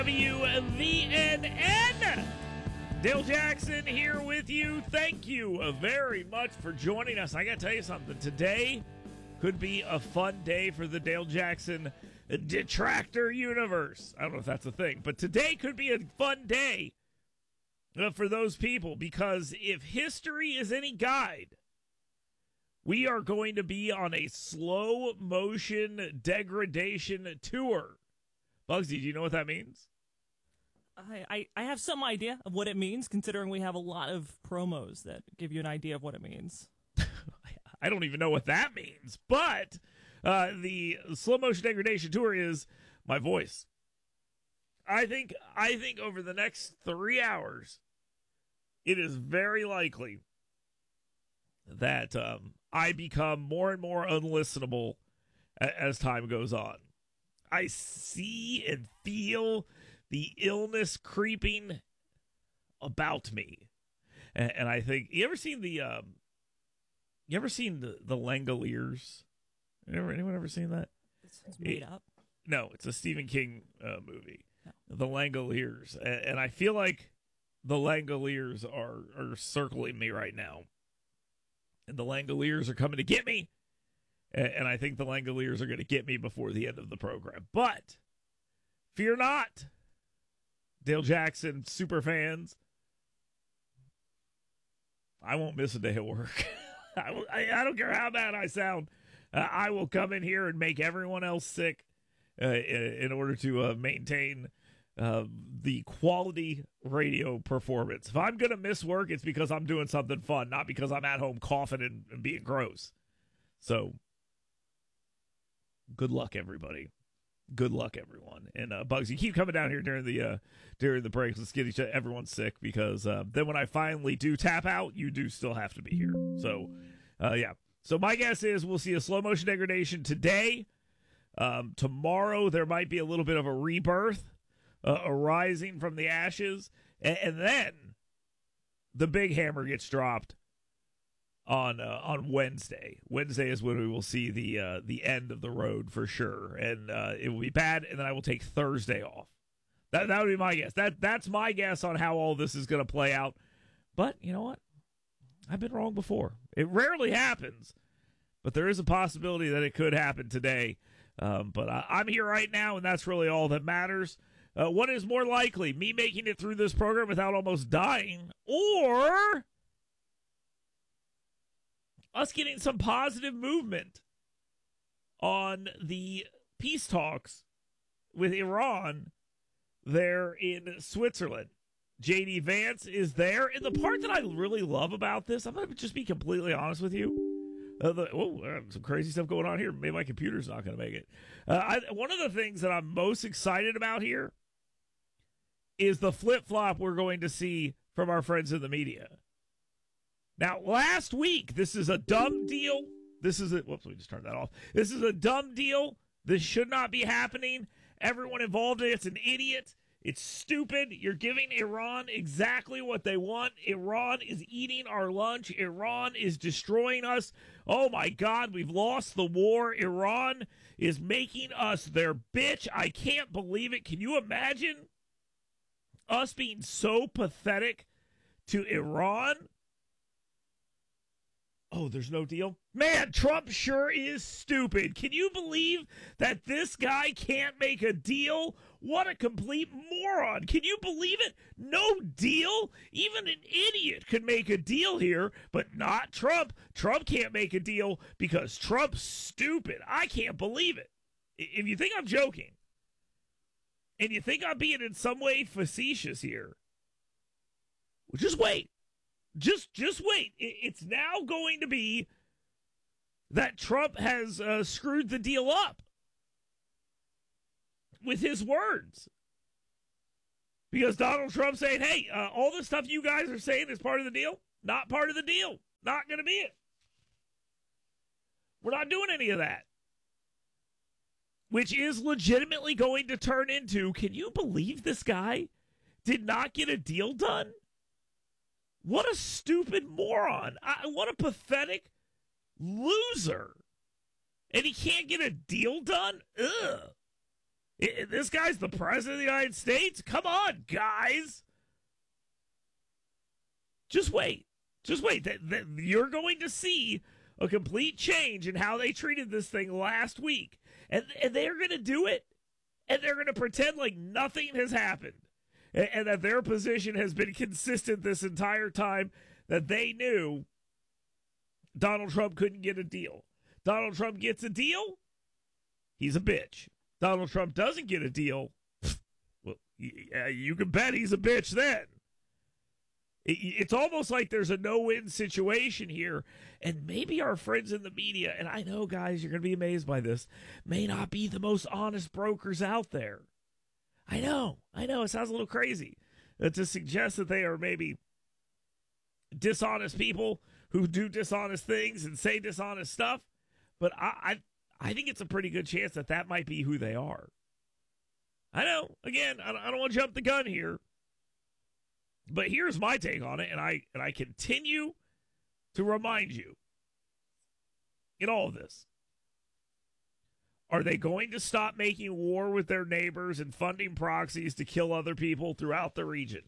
WVNN. Dale Jackson here with you. Thank you very much for joining us. I got to tell you something. Today could be a fun day for the Dale Jackson detractor universe. I don't know if that's a thing, but today could be a fun day for those people, because if history is any guide, we are going to be on a slow motion degradation tour. Bugsy, do you know what that means? I have some idea of what it means, considering we have a lot of promos that give you an idea of what it means. I don't even know what that means, but the slow motion degradation tour is my voice. I think over the next 3 hours, it is very likely that I become more and more unlistenable as time goes on. I see and feel the illness creeping about me, and I think you ever seen the Langoliers? Anyone ever seen that? It's made up. No, it's a Stephen King movie. No. The Langoliers, and I feel like the Langoliers are circling me right now, and the Langoliers are coming to get me, and I think the Langoliers are going to get me before the end of the program. But fear not, Dale Jackson super fans. I won't miss a day of work. I don't care how bad I sound. I will come in here and make everyone else sick in order to maintain the quality radio performance. If I'm going to miss work, it's because I'm doing something fun, not because I'm at home coughing and being gross. So, good luck, everybody. Good luck, everyone. And Bugs, you keep coming down here during the breaks. Let's get everyone sick, because then when I finally do tap out, you do still have to be here. So, yeah. So my guess is we'll see a slow motion degradation today. Tomorrow there might be a little bit of a rebirth, arising from the ashes, and then the big hammer gets dropped on Wednesday. Wednesday is when we will see the end of the road for sure, and it will be bad. And then I will take Thursday off. That would be my guess. That's my guess on how all this is going to play out. But you know what? I've been wrong before. It rarely happens, but there is a possibility that it could happen today. But I'm here right now, and that's really all that matters. What is more likely, me making it through this program without almost dying, or us getting some positive movement on the peace talks with Iran there in Switzerland? J.D. Vance is there. And the part that I really love about this, I'm going to just be completely honest with you. Some crazy stuff going on here. Maybe my computer's not going to make it. One of the things that I'm most excited about here is the flip-flop we're going to see from our friends in the media. Now, last week, this is a dumb deal. Whoops, we just turned that off. This is a dumb deal. This should not be happening. Everyone involved in it's an idiot. It's stupid. You're giving Iran exactly what they want. Iran is eating our lunch. Iran is destroying us. Oh, my God, we've lost the war. Iran is making us their bitch. I can't believe it. Can you imagine us being so pathetic to Iran? Oh, there's no deal? Man, Trump sure is stupid. Can you believe that this guy can't make a deal? What a complete moron. Can you believe it? No deal? Even an idiot could make a deal here, but not Trump. Trump can't make a deal because Trump's stupid. I can't believe it. If you think I'm joking, and you think I'm being in some way facetious here, well, just wait. Just wait. It's now going to be that Trump has screwed the deal up with his words. Because Donald Trump saying, hey, all the stuff you guys are saying is part of the deal. Not part of the deal. Not going to be it. We're not doing any of that. Which is legitimately going to turn into, can you believe this guy did not get a deal done? What a stupid moron. What a pathetic loser. And he can't get a deal done? Ugh. This guy's the president of the United States? Come on, guys. Just wait. Just wait. You're going to see a complete change in how they treated this thing last week. And they're going to do it, and they're going to pretend like nothing has happened, and that their position has been consistent this entire time, that they knew Donald Trump couldn't get a deal. Donald Trump gets a deal, he's a bitch. Donald Trump doesn't get a deal, well, you can bet he's a bitch then. It's almost like there's a no-win situation here, and maybe our friends in the media, and I know, guys, you're going to be amazed by this, may not be the most honest brokers out there. I know, it sounds a little crazy to suggest that they are maybe dishonest people who do dishonest things and say dishonest stuff, but I think it's a pretty good chance that might be who they are. I know, again, I don't want to jump the gun here, but here's my take on it, and I continue to remind you in all of this. Are they going to stop making war with their neighbors and funding proxies to kill other people throughout the region?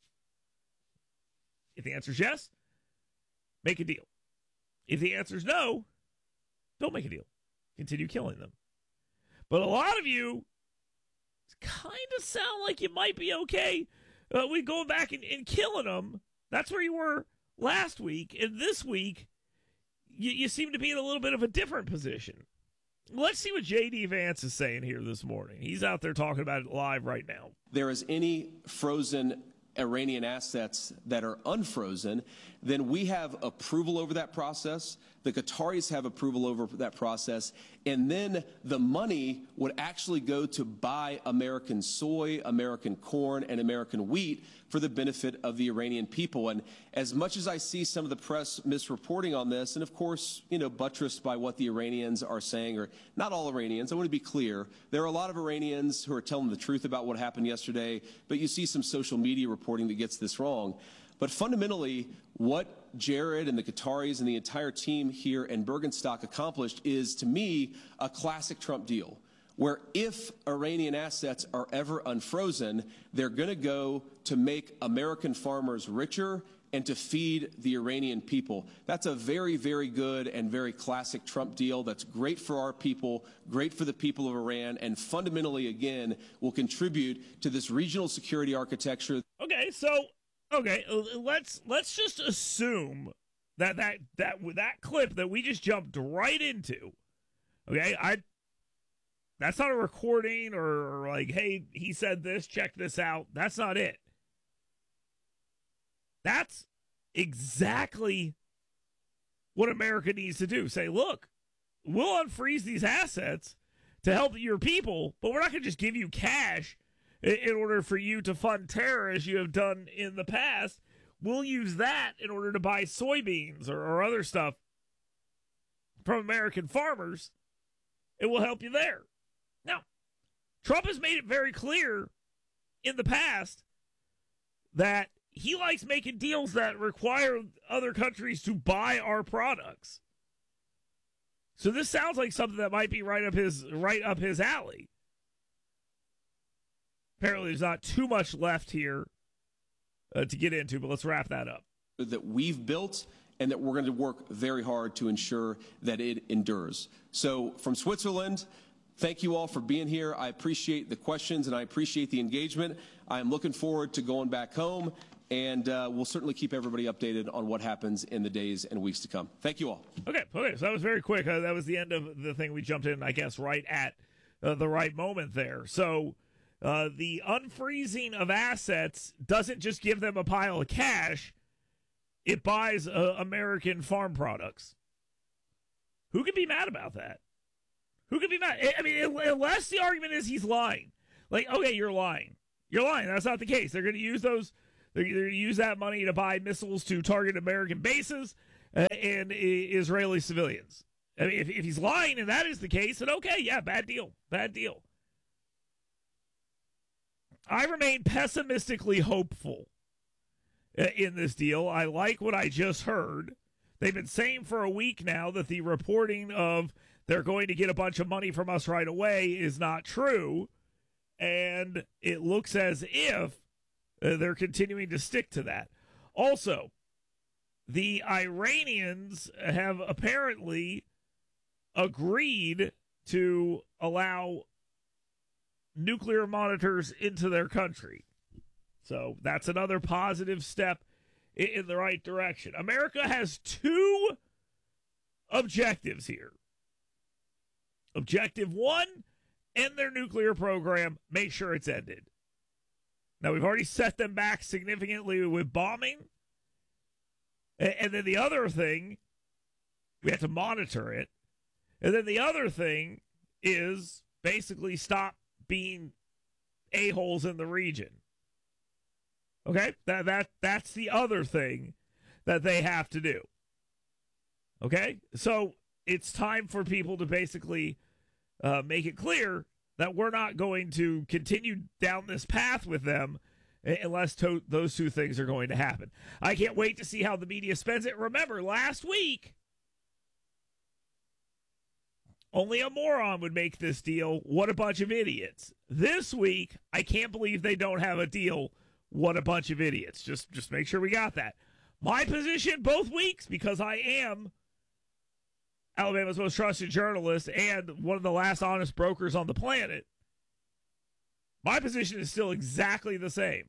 If the answer is yes, make a deal. If the answer is no, don't make a deal. Continue killing them. But a lot of you kind of sound like you might be okay. We go back and killing them. That's where you were last week. And this week, you seem to be in a little bit of a different position. Let's see what J.D. Vance is saying here this morning. He's out there talking about it live right now. There is any frozen Iranian assets that are unfrozen, then we have approval over that process. The Qataris have approval over that process. And then the money would actually go to buy American soy, American corn, and American wheat for the benefit of the Iranian people. And as much as I see some of the press misreporting on this, and of course, buttressed by what the Iranians are saying, or not all Iranians, I want to be clear. There are a lot of Iranians who are telling the truth about what happened yesterday, but you see some social media reporting that gets this wrong. But fundamentally, what Jared and the Qataris and the entire team here in Bergenstock accomplished is, to me, a classic Trump deal, where if Iranian assets are ever unfrozen, they're going to go to make American farmers richer and to feed the Iranian people. That's a very, very good and very classic Trump deal that's great for our people, great for the people of Iran, and fundamentally, again, will contribute to this regional security architecture. Okay, let's just assume that clip that we just jumped right into. Okay, that's not a recording or like, hey, he said this, check this out. That's not it. That's exactly what America needs to do. Say, look, we'll unfreeze these assets to help your people, but we're not going to just give you cash in order for you to fund terror as you have done in the past. We'll use that in order to buy soybeans or other stuff from American farmers. It will help you there. Now, Trump has made it very clear in the past that he likes making deals that require other countries to buy our products. So this sounds like something that might be right up his alley. Apparently, there's not too much left here to get into, but let's wrap that up. That we've built and that we're going to work very hard to ensure that it endures. So from Switzerland, thank you all for being here. I appreciate the questions and I appreciate the engagement. I'm looking forward to going back home, and we'll certainly keep everybody updated on what happens in the days and weeks to come. Thank you all. Okay, so that was very quick. That was the end of the thing. We jumped in, I guess, right at the right moment there. So the unfreezing of assets doesn't just give them a pile of cash. It buys American farm products. Who can be mad about that? Who can be mad? I mean, unless the argument is he's lying. Like, okay, you're lying. You're lying. That's not the case. They're going to use those. They're going to use that money to buy missiles to target American bases and Israeli civilians. I mean, if he's lying and that is the case, then okay, yeah, bad deal. Bad deal. I remain pessimistically hopeful in this deal. I like what I just heard. They've been saying for a week now that the reporting of they're going to get a bunch of money from us right away is not true. And it looks as if they're continuing to stick to that. Also, the Iranians have apparently agreed to allow nuclear monitors into their country. So that's another positive step in the right direction. America has two objectives here. Objective one, end their nuclear program, make sure it's ended. Now, we've already set them back significantly with bombing. And then the other thing, we have to monitor it. And then the other thing is basically stop being a-holes in the region. Okay? That's the other thing that they have to do. Okay? So it's time for people to basically make it clear that we're not going to continue down this path with them unless those two things are going to happen. I can't wait to see how the media spends it. Remember, last week, only a moron would make this deal. What a bunch of idiots. This week, I can't believe they don't have a deal. What a bunch of idiots. Just make sure we got that. My position both weeks, because I am Alabama's most trusted journalist and one of the last honest brokers on the planet, my position is still exactly the same.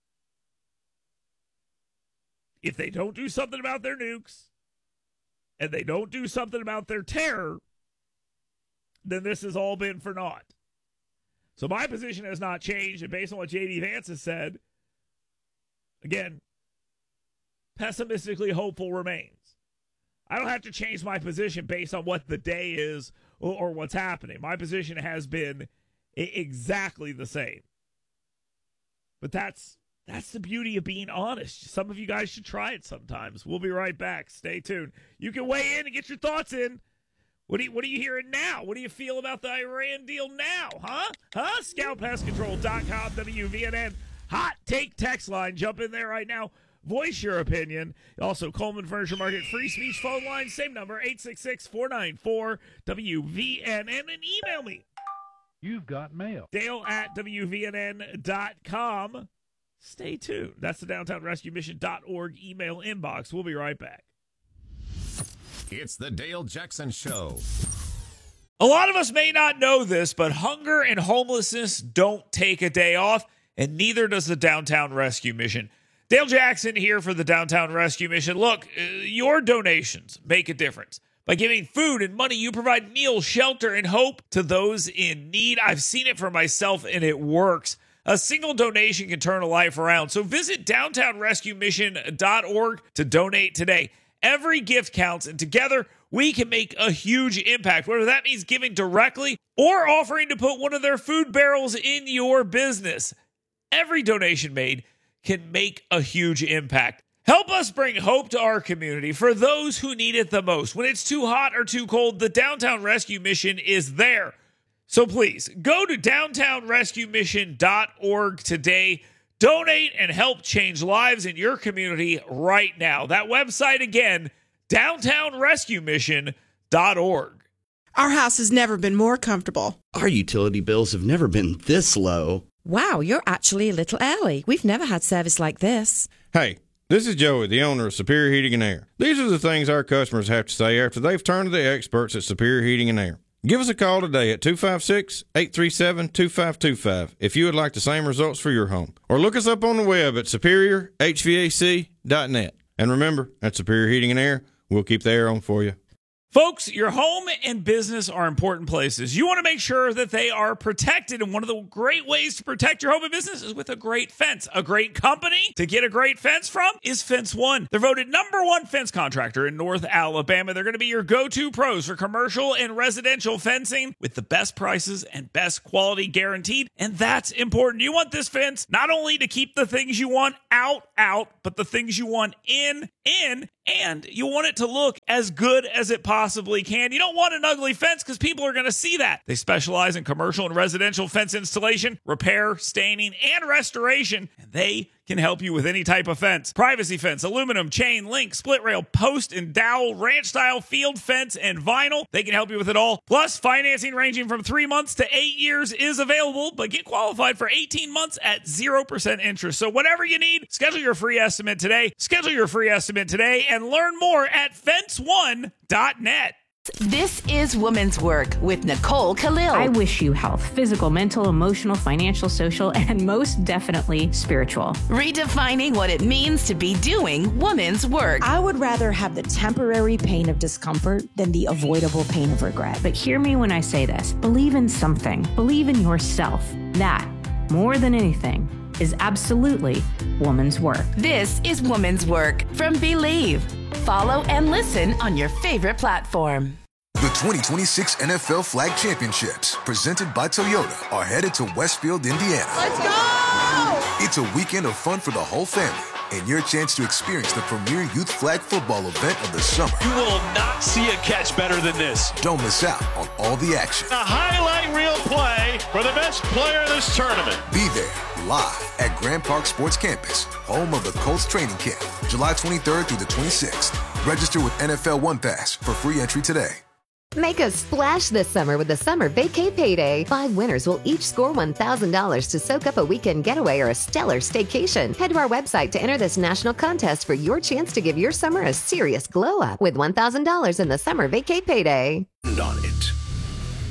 If they don't do something about their nukes and they don't do something about their terror, then this has all been for naught. So my position has not changed, and based on what J.D. Vance has said, again, pessimistically hopeful remains. I don't have to change my position based on what the day is or what's happening. My position has been exactly the same. But that's the beauty of being honest. Some of you guys should try it sometimes. We'll be right back. Stay tuned. You can weigh in and get your thoughts in. What are you hearing now? What do you feel about the Iran deal now? Huh? ScoutPestControl.com, WVNN. Hot take text line. Jump in there right now. Voice your opinion. Also, Coleman Furniture Market free speech phone line. Same number, 866-494-WVNN. And email me. You've got mail. Dale at WVNN.com. Stay tuned. That's the DowntownRescueMission.org email inbox. We'll be right back. It's the Dale Jackson Show. A lot of us may not know this, but hunger and homelessness don't take a day off, and neither does the Downtown Rescue Mission. Dale Jackson here for the Downtown Rescue Mission. Look, your donations make a difference. By giving food and money, you provide meals, shelter, and hope to those in need. I've seen it for myself, and it works. A single donation can turn a life around. So visit downtownrescuemission.org to donate today. Every gift counts, and together we can make a huge impact, whether that means giving directly or offering to put one of their food barrels in your business. Every donation made can make a huge impact. Help us bring hope to our community for those who need it the most. When it's too hot or too cold, the Downtown Rescue Mission is there. So please, go to downtownrescuemission.org today. Donate and help change lives in your community right now. That website again, downtownrescuemission.org. Our house has never been more comfortable. Our utility bills have never been this low. Wow, you're actually a little early. We've never had service like this. Hey, this is Joey, the owner of Superior Heating and Air. These are the things our customers have to say after they've turned to the experts at Superior Heating and Air. Give us a call today at 256-837-2525 if you would like the same results for your home. Or look us up on the web at superiorhvac.net. And remember, at Superior Heating and Air, we'll keep the air on for you. Folks, your home and business are important places. You want to make sure that they are protected, and one of the great ways to protect your home and business is with a great fence. A great company to get a great fence from is Fence One. They're voted #1 fence contractor in North Alabama. They're going to be your go-to pros for commercial and residential fencing with the best prices and best quality guaranteed, and that's important. You want this fence not only to keep the things you want out, but the things you want in, and you want it to look as good as it possibly can. You don't want an ugly fence because people are going to see that. They specialize in commercial and residential fence installation, repair, staining, and restoration, and they can help you with any type of fence. Privacy fence, aluminum, chain, link, split rail, post and dowel, ranch style, field fence, and vinyl. They can help you with it all. Plus, financing ranging from 3 months to 8 years is available, but get qualified for 18 months at 0% interest. So whatever you need, schedule your free estimate today. Schedule your free estimate today and learn more at fence1.net. This is Women's Work with Nicole Khalil. I wish you health, physical, mental, emotional, financial, social, and most definitely spiritual. Redefining what it means to be doing women's work. I would rather have the temporary pain of discomfort than the avoidable pain of regret. But hear me when I say this. Believe in something. Believe in yourself. That, more than anything, is absolutely woman's work. This is Women's Work from Believe. Follow and listen on your favorite platform. The 2026 NFL Flag Championships, presented by Toyota, are headed to Westfield, Indiana. Let's go! It's a weekend of fun for the whole family and your chance to experience the premier youth flag football event of the summer. You will not see a catch better than this. Don't miss out on all the action. A highlight reel play for the best player of this tournament. Be there live at Grand Park Sports Campus, home of the Colts training camp, July 23rd through the 26th. Register with NFL One Pass for free entry today. Make a splash this summer with the Summer Vacay Payday. 5 winners will each score $1,000 to soak up a weekend getaway or a stellar staycation. Head to our website to enter this national contest for your chance to give your summer a serious glow up with $1,000 in the Summer Vacay Payday. On